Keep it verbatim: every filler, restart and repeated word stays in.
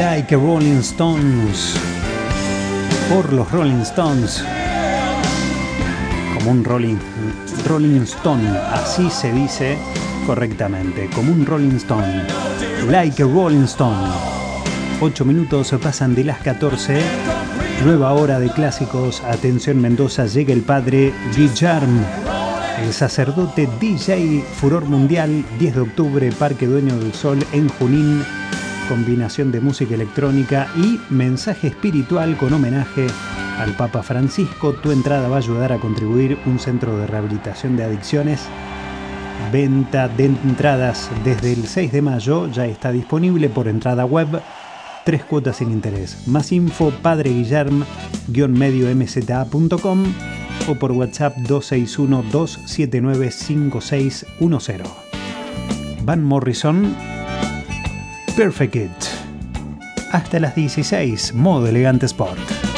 Like a Rolling Stones, por los Rolling Stones, como un Rolling, Rolling Stone, así se dice correctamente, como un Rolling Stone, Like a Rolling Stone. Ocho minutos pasan de las catorce, nueva hora de clásicos. Atención Mendoza, llega el padre Guillermo, el sacerdote D J Furor Mundial, diez de octubre, Parque Dueño del Sol en Junín. Combinación de música electrónica y mensaje espiritual con homenaje al Papa Francisco. Tu entrada va a ayudar a contribuir un centro de rehabilitación de adicciones. Venta de entradas desde el seis de mayo, ya está disponible por entrada web. Tres cuotas sin interés. Más info padreguillerm guión medio m z a punto com o por WhatsApp dos seis uno, dos siete nueve, cinco seis uno cero. Van Morrison, Perfect It. Hasta las dieciséis, Modo Elegante Sport.